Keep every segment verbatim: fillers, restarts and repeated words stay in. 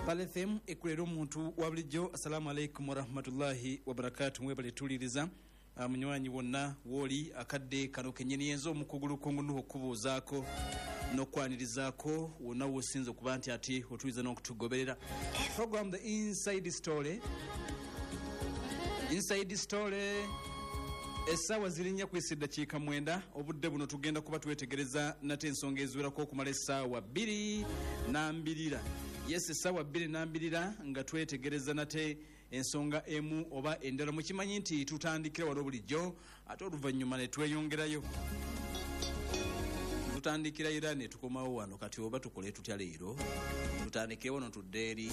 Pale F M ekulera omuntu wa bulijjo. Assalamu alaikum warahmatullahi wabarakatuh. Mwebale tuliriza munywanyi wonna woli akadde kano kenyeni yenzo omukugulu kongunuho kubuuzaako n'okwanirizaako wonna wosinze okuba nti ati otuliza n'okutugoberera program the inside story inside story essaawa zirinya kwesa eddakiika mwenda obudde buno tugenda kuba twetegereza nate ensonga eziwerako okumala essaawa bbiri n'ambirira. Yes, essaawa bbiri n'ambirira nga twetegereza nate ensonga emu oba endala. Mukimanyi nti tutandikira wano bulijjo ate oluvannyuma ne tweyongerayo tutandikira era ne tukomawo wano. Kati oba tukole tutya leero? Tutandikire wano tudde eri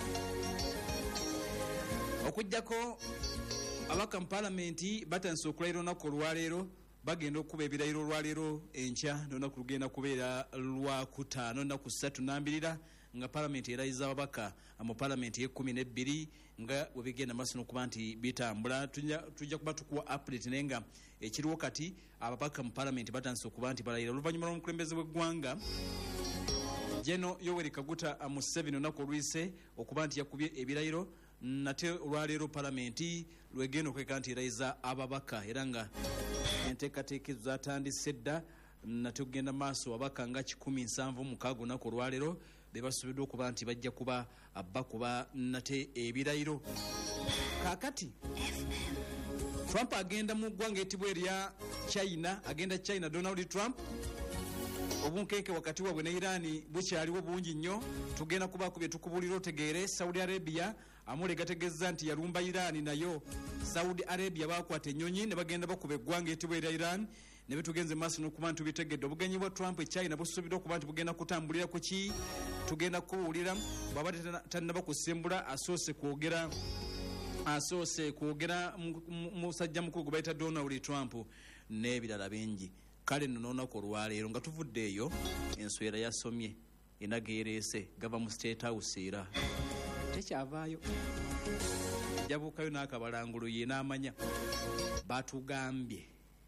okujjako abaka mu palamenti batandise okulayira olunaku olwaleero. Bagenda okuba ebirayiro olwaleero enkya n'olunaku lugenda kubeera lwakutaano nnaku ssatu n'ambirira nga palamenti erayiza ababaka mu palamenti y'ekkumi n'ebbiri nga bwe bigenda maaso n'okuba nti bitambula. Tujja kuba tukuwa update naye nga ekiriwo kati ababaka mu palamenti batandise okuba nti balayira. Oluvannyuma lw'omukulembeze w'eggwanga Jeno Yoweri Kaguta Museveni olunaku olwise okuba nti yakubye ebirayiro nate olwaleero palamenti lwegenda okweka nti erayiza ababaka era nga enteekateeka zatandise dda nate okugenda maaso ababaka nga kikumi nsanvu mukaaga olunaku olwaleero be basubiddwa okuba nti bajja kuba bakuba nate ebirayiro. Kaakati Trump agenda mu ggwanga ettibwa erya China, agenda China. Donald Trump obunkenke wakati wabwe ne Iran bukyaliwo bungi nnyo. Tugenda kuba kubye tukubulira otegeere. Saudi Arabia amulega tegeza nti yalumba Iran, nayo Saudi Arabia bakwata ennyonyi ne bagenda bakuba eggwanga ettibwa erya Iran. Ne betugenze maaso n'okuba nti bitegedde obugenyi bwa Trump e China busubiddwa okuba nti bugenda kutambulira ku ki. Tugenda kuwulira bwaba tannaba kusembula asoose kwogera asoose kwogera musajja mukulu gwe bayita Donald Trump n'ebirala bingi. Kale nno n'olunaku olwaleero nga tuvudde eyo enswera yasomye enaga ereese gava mu State House era tekyavaayo jabuukayo n'akabalangulu ye n'amanya batugambye.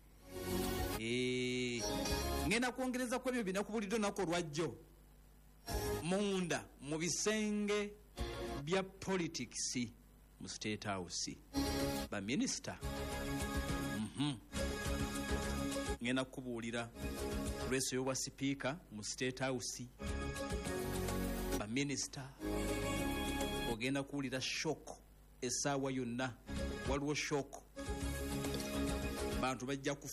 Eee ngenda kwongereza ku ebyo binakubuliddwa olunaku olwajjo munda mu bisenge bya politics mu State House baminisita mm-hmm. ngenda kubuulira lweso y'obwa sipiika mu State House baminisita. Ogenda kuwulira shock essaawa yonna waliwo shock bantu bajja